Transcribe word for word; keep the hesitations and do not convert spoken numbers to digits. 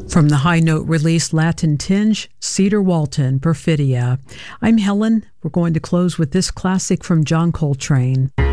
From the high note release Latin Tinge, Cedar Walton, Perfidia. I'm Helen. We're going to close with this classic from John Coltrane.